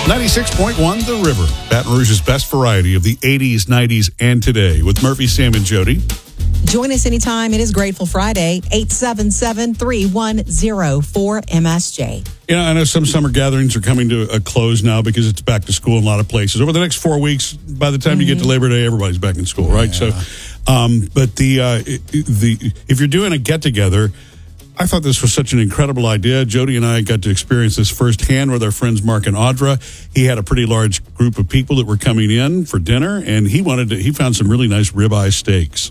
96.1 The River, Baton Rouge's best variety of the 80s, 90s, and today with Murphy, Sam, and Jody. Join us anytime. It is Grateful Friday, 877-310-4MSJ. You know, I know some summer gatherings are coming to a close now because it's back to school in a lot of places. Over the next 4 weeks, by the time you get to Labor Day, everybody's back in school, right? Yeah. So, but if you're doing a get-together, I thought this was such an incredible idea. Jody and I got to experience this firsthand with our friends Mark and Audra. He had a pretty large group of people that were coming in for dinner, and he found some really nice ribeye steaks.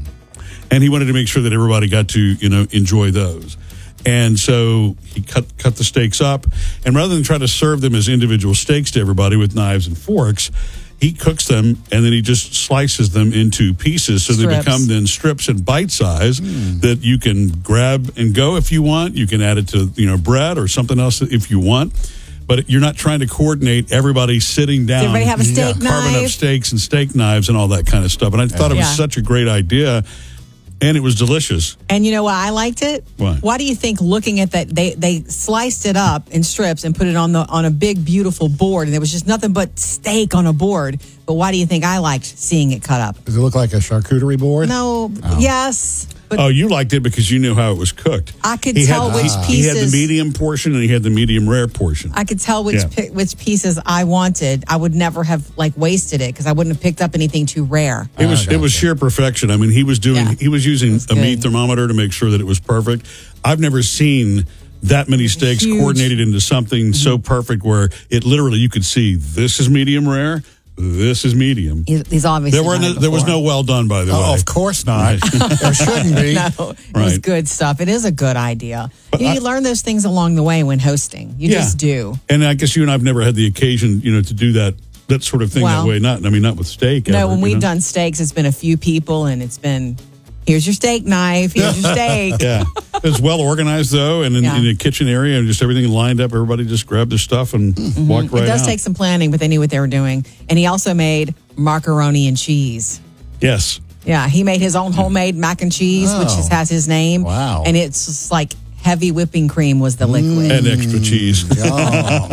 And he wanted to make sure that everybody got to, enjoy those. And so he cut the steaks up, and rather than try to serve them as individual steaks to everybody with knives and forks, he cooks them, and then he just slices them into pieces so they become then strips and bite size that you can grab and go if you want. You can add it to bread or something else if you want. But you're not trying to coordinate everybody sitting down. Does everybody have a steak knife? Carving up steaks and steak knives and all that kind of stuff. And I thought it was such a great idea. And it was delicious. And you know why I liked it? Why? Why do you think, looking at that, they sliced it up in strips and put it on a big, beautiful board, and there was just nothing but steak on a board. But why do you think I liked seeing it cut up? Does it look like a charcuterie board? No. Oh. Yes. But you liked it because you knew how it was cooked. I could tell which pieces. He had the medium portion and he had the medium rare portion. I could tell which pieces I wanted. I would never have wasted it because I wouldn't have picked up anything too rare. It was sheer perfection. I mean, he was using a meat thermometer to make sure that it was perfect. I've never seen that many steaks coordinated into something so perfect where it literally you could see this is medium rare. This is medium. He's obviously there was no well done, by the way. Oh, of course not. There shouldn't be. No, it was good stuff. It is a good idea. You learn those things along the way when hosting. You just do. And I guess you and I have never had the occasion, to do that sort of thing that way. Not with steak. No, when we've done steaks, it's been a few people, and it's been, here's your steak knife, here's your steak. Yeah. It's well organized, though, and in the kitchen area, and just everything lined up. Everybody just grabbed their stuff and walked right out. It does take some planning, but they knew what they were doing. And he also made macaroni and cheese. Yes. Yeah, he made his own homemade mac and cheese, which has his name. Wow. And it's just like heavy whipping cream was the liquid. And extra cheese. Oh.